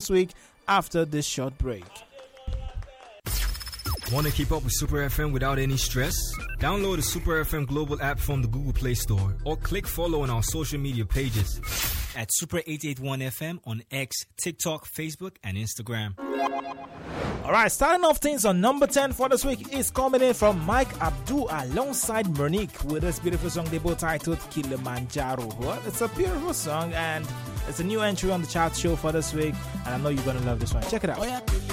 next week after this short break. Want to keep up with Super FM without any stress? Download the Super FM Global app from the Google Play Store or click follow on our social media pages at Super 881 FM on X, TikTok, Facebook, and Instagram. All right, starting off things on number 10 for this week is coming in from Mike Abdul alongside Monique with this beautiful song they both titled Kilimanjaro. Well, it's a beautiful song and it's a new entry on the chart show for this week, and I know you're going to love this one. Check it out.